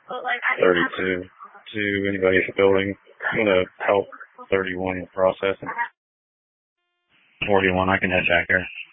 32 to anybody at the building. I'm going to help 31 with processing. 41, I can head back there.